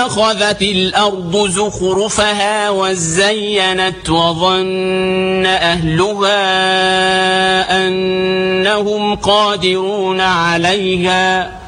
أخذت الأرض زخرفها وزينت وظن أهلها أنهم قادرون عليها